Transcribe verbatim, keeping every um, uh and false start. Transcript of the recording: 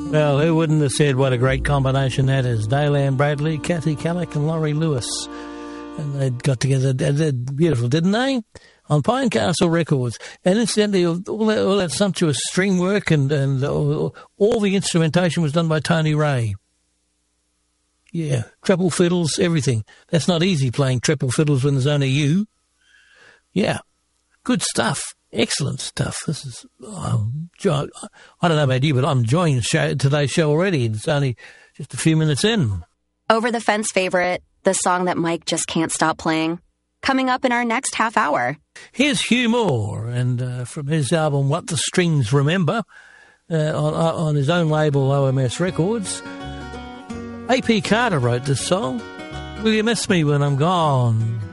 Well, who wouldn't have said what a great combination that is? Dale Ann Bradley, Kathy Kallick and Laurie Lewis. And they got together. They did beautiful, didn't they? On Pine Castle Records. And incidentally, all that, all that sumptuous string work and, and all, all the instrumentation was done by Tony Ray. Yeah, treble fiddles, everything. That's not easy playing treble fiddles when there's only you. Yeah, good stuff. Excellent stuff. This is, oh, I don't know about you, but I'm enjoying show, today's show already. It's only just a few minutes in. Over the Fence favorite, the song that Mike just can't stop playing. Coming up in our next half hour. Here's Hugh Moore, and uh, from his album What the Strings Remember, uh, on, on his own label O M S Records. A P Carter wrote this song. Will you miss me when I'm gone?